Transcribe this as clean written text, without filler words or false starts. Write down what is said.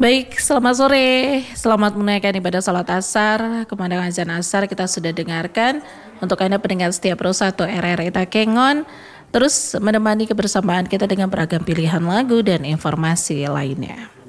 Baik, selamat sore. Selamat menunaikan ibadah salat asar. Kemandangan azan asar kita sudah dengarkan. Untuk Anda pendengar setiap Rosa atau RRI Takengon, terus menemani kebersamaan kita dengan beragam pilihan lagu dan informasi lainnya.